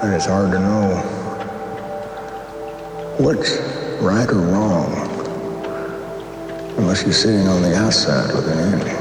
And it's hard to know what's right or wrong unless you're sitting on the outside looking in.